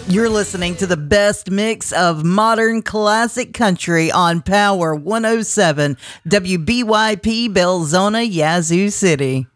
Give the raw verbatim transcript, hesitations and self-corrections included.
You're listening to the best mix of modern classic country on Power one oh seven W B Y P Belzona, Yazoo City.